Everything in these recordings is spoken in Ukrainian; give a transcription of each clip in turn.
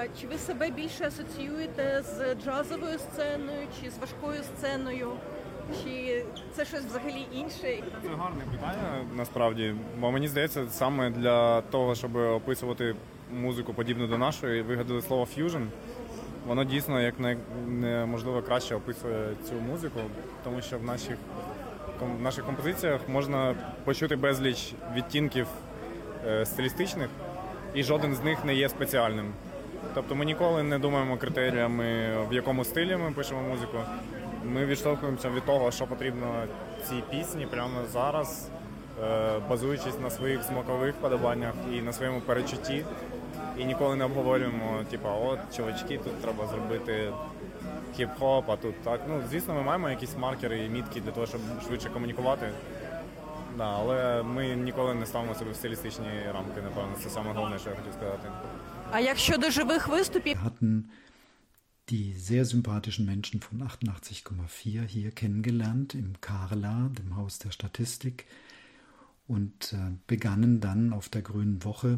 А чи ви себе більше асоціюєте з джазовою сценою, чи з важкою сценою? Чи це щось взагалі інше? Це гарне питання, насправді. Бо мені здається, саме для того, щоб описувати музику подібну до нашої, вигадали слово «ф'южн». Воно дійсно як неможливо краще описує цю музику, тому що в наших композиціях можна почути безліч відтінків стилістичних, і жоден з них не є спеціальним. Тобто ми ніколи не думаємо критеріями, в якому стилі ми пишемо музику. Ми відштовхуємося від того, що потрібно цій пісні прямо зараз, базуючись на своїх смакових вподобаннях і на своєму перечутті. І ніколи не обговорюємо, от, чувачки, тут треба зробити хіп-хоп, а тут так. Ну, звісно, ми маємо якісь маркери і мітки для того, щоб швидше комунікувати. Да, але ми ніколи не ставимо себе в стилістичні рамки, напевно. Це саме головне, що я хотів сказати. А як щодо живих виступів? Die sehr sympathischen Menschen von 88,4 hier kennengelernt im Karla, dem Haus der Statistik, und begannen dann auf der Grünen Woche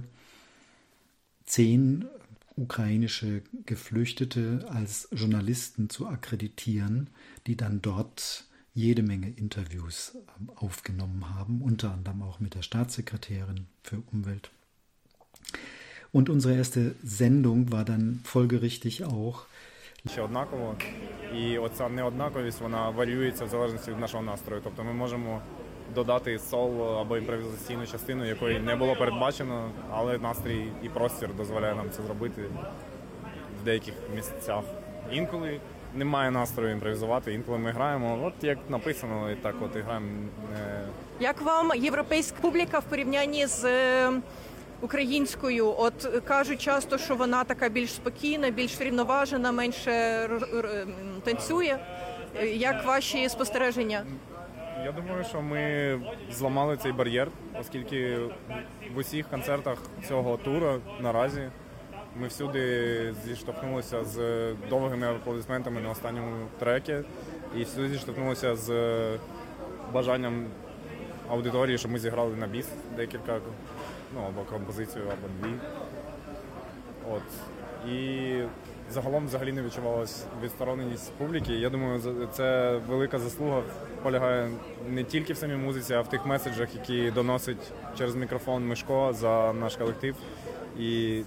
10 ukrainische Geflüchtete als Journalisten zu akkreditieren, die dann dort jede Menge Interviews aufgenommen haben, unter anderem auch mit der Staatssekretärin für Umwelt. Und unsere erste Sendung war dann folgerichtig auch ще однаково, і оця неоднаковість, вона варіюється в залежності від нашого настрою. Тобто ми можемо додати соло або імпровізаційну частину, якої не було передбачено, але настрій і простір дозволяє нам це зробити в деяких місцях. Інколи немає настрою імпровізувати, інколи ми граємо, от як написано, і так от і граємо. Як вам європейська публіка в порівнянні з українською? От кажуть часто, що вона така більш спокійна, більш врівноважена, менше танцює. Як ваші спостереження? Я думаю, що ми зламали цей бар'єр, оскільки в усіх концертах цього туру наразі ми всюди зіштовхнулися з довгими аплодисментами на останньому трекі і всюди зіштовхнулися з бажанням аудиторії, щоб ми зіграли на біс декілька, або композицію, або дві. От. І загалом взагалі не відчувалась відстороненість публіки. Я думаю, це велика заслуга полягає не тільки в самій музиці, а в тих меседжах, які доносить через мікрофон Мишко за наш колектив. І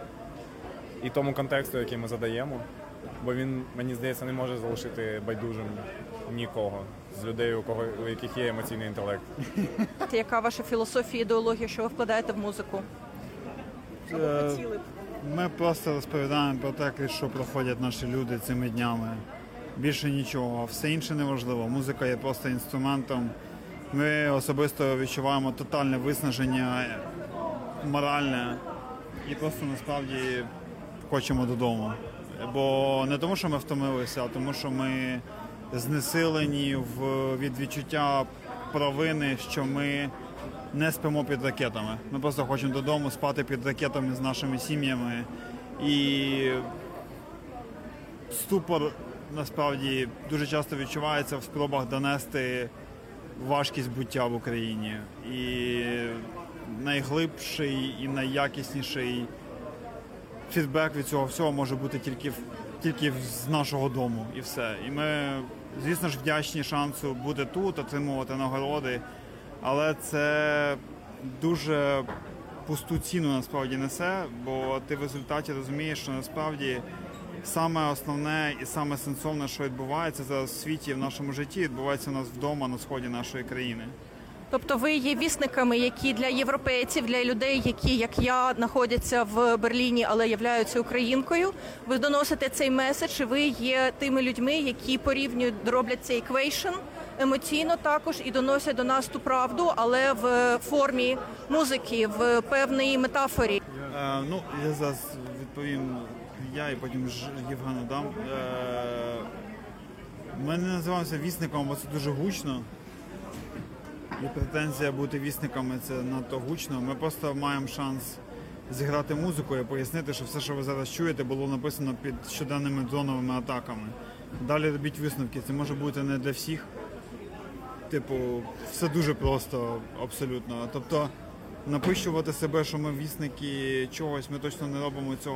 тому контексту, який ми задаємо. Бо він, мені здається, не може залишити байдужим нікого з людей, у яких є емоційний інтелект. Яка ваша філософія, ідеологія, що ви вкладаєте в музику? Що ви хотіли б? Ми просто розповідаємо про те, що проходять наші люди цими днями. Більше нічого, все інше неважливо. Музика є просто інструментом. Ми особисто відчуваємо тотальне виснаження моральне і просто насправді хочемо додому. Бо не тому, що ми втомилися, а тому, що ми знесилені від відчуття провини, що ми не спимо під ракетами. Ми просто хочемо додому спати під ракетами з нашими сім'ями. І ступор, насправді, дуже часто відчувається в спробах донести важкість буття в Україні. І найглибший і найякісніший фідбек від цього всього може бути тільки з нашого дому і все. І ми, звісно ж, вдячні шансу бути тут, отримувати нагороди, але це дуже пусту ціну насправді несе, бо ти в результаті розумієш, що насправді саме основне і саме сенсовне, що відбувається зараз в світі, в нашому житті, відбувається у нас вдома на сході нашої країни. Тобто ви є вісниками, які для європейців, для людей, які, як я, знаходяться в Берліні, але являються українкою. Ви доносите цей меседж, і ви є тими людьми, які порівнюють, роблять цей еквейшн емоційно також і доносять до нас ту правду, але в формі музики, в певній метафорі. Я зараз відповім я і потім Євгену дам. Ми не називаємося вісником, бо це дуже гучно. І претензія бути вісниками – це надто гучно. Ми просто маємо шанс зіграти музику і пояснити, що все, що ви зараз чуєте, було написано під щоденними дроновими атаками. Далі робіть висновки. Це може бути не для всіх. Все дуже просто, абсолютно. Тобто, напищувати себе, що ми вісники чогось, ми точно не робимо цього.